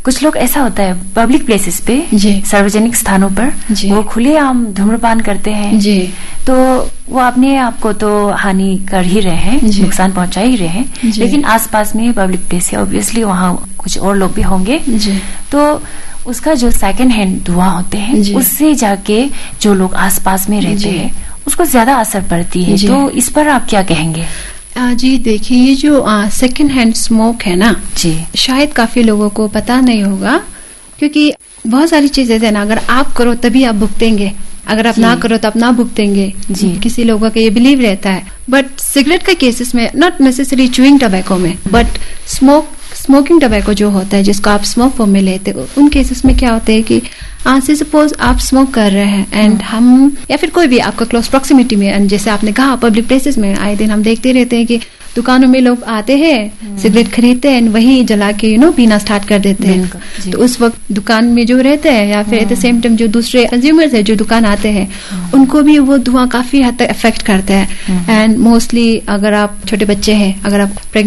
कुछ लोग ऐसा होता है पब्लिक प्लेसेस पे, जी, सार्वजनिक स्थानों पर वो खुलेआम धूम्रपान करते हैं जी, तो वो अपने आप को तो हानि कर ही रहे हैं, नुकसान पहुंचा ही रहे हैं, लेकिन आसपास में पब्लिक प्लेस है, ऑब्वियसली वहाँ कुछ और लोग भी होंगे, तो उसका जो सेकंड हैंड धुआं होते हैं उससे जाके जो लोग आसपास में रहते हैं उसको ज्यादा असर पड़ती है। तो इस पर आप क्या कहेंगे? जी देखिए, ये जो सेकंड हैंड स्मोक है ना जी, शायद काफी लोगों को पता नहीं होगा, क्योंकि बहुत सारी चीजें है ना, अगर आप करो तभी आप भुगतेंगे, अगर आप ना करो तो आप ना भुगतेंगे। किसी लोगों का ये बिलीव रहता है। बट सिगरेट के केसेस में, नॉट नेसेसरी च्यूइंग टबैको में, बट स्मोकिंग टबैको जो होता है जिसको आप स्मोक फॉर्म में लेते हो, उन केसेस में क्या होता है कि से सपोज आप स्मोक कर रहे हैं एंड हम या फिर कोई भी आपका क्लोज प्रॉक्सिमिटी में, एंड जैसे आपने कहा पब्लिक प्लेसेस में आए दिन हम देखते रहते हैं कि दुकानों में लोग आते हैं, सिगरेट खरीदते हैं, वही जला के पीना स्टार्ट कर देते हैं। तो उस वक्त दुकान में जो रहते हैं या फिर एट द सेम टाइम जो दूसरे कंज्यूमर्स है जो दुकान आते हैं, उनको भी वो धुआं काफी हद तक अफेक्ट करता है। एंड मोस्टली अगर आप छोटे बच्चे हैं, अगर आप